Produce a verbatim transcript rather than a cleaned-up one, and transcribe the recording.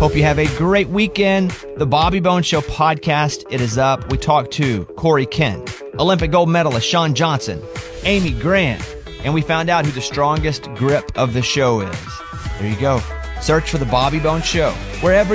Hope you have a great weekend. The Bobby Bones Show podcast, it is up. We talked to Corey Kent, Olympic gold medalist Shawn Johnson, Amy Grant, and we found out who the strongest grip of the show is. There you go. Search for The Bobby Bones Show wherever